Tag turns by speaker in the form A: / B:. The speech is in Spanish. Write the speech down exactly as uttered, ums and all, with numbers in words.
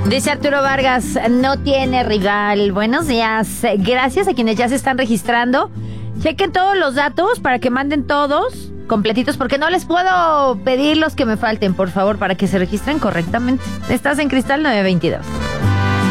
A: Dice Arturo Vargas, no tiene rival. Buenos días. Gracias a quienes ya se están registrando. Chequen todos los datos para que manden todos completitos, porque no les puedo pedir los que me falten, por favor, para que se registren correctamente. Estás en Cristal nueve veintidós.